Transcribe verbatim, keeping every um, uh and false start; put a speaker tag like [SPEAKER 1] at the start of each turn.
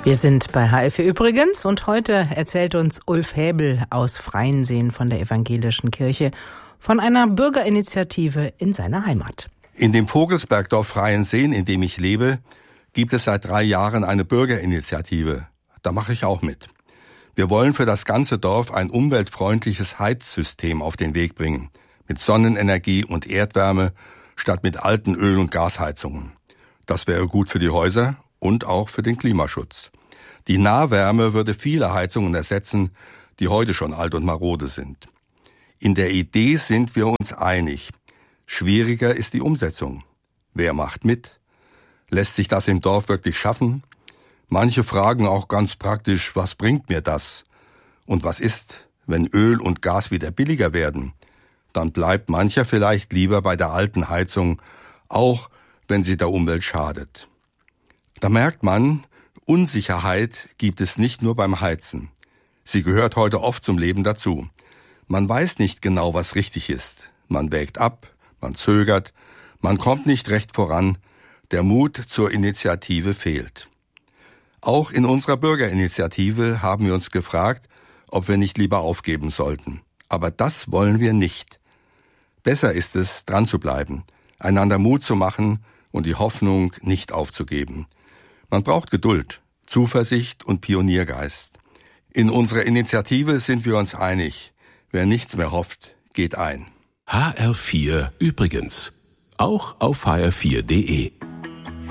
[SPEAKER 1] Wir sind bei H F übrigens und heute erzählt uns Ulf Häbel aus Freienseen von der Evangelischen Kirche von einer Bürgerinitiative in seiner Heimat.
[SPEAKER 2] In dem Vogelsbergdorf Freienseen, in dem ich lebe, gibt es seit drei Jahren eine Bürgerinitiative. Da mache ich auch mit. Wir wollen für das ganze Dorf ein umweltfreundliches Heizsystem auf den Weg bringen. Mit Sonnenenergie und Erdwärme statt mit alten Öl- und Gasheizungen. Das wäre gut für die Häuser und auch für den Klimaschutz. Die Nahwärme würde viele Heizungen ersetzen, die heute schon alt und marode sind. In der Idee sind wir uns einig. Schwieriger ist die Umsetzung. Wer macht mit? Lässt sich das im Dorf wirklich schaffen? Manche fragen auch ganz praktisch, was bringt mir das? Und was ist, wenn Öl und Gas wieder billiger werden? Dann bleibt mancher vielleicht lieber bei der alten Heizung, auch wenn sie der Umwelt schadet. Da merkt man, Unsicherheit gibt es nicht nur beim Heizen. Sie gehört heute oft zum Leben dazu. Man weiß nicht genau, was richtig ist. Man wägt ab, man zögert, man kommt nicht recht voran. Der Mut zur Initiative fehlt. Auch in unserer Bürgerinitiative haben wir uns gefragt, ob wir nicht lieber aufgeben sollten. Aber das wollen wir nicht. Besser ist es, dran zu bleiben, einander Mut zu machen und die Hoffnung nicht aufzugeben. Man braucht Geduld, Zuversicht und Pioniergeist. In unserer Initiative sind wir uns einig. Wer nichts mehr hofft, geht ein.
[SPEAKER 3] H R vier übrigens. Auch auf h r vier punkt d e.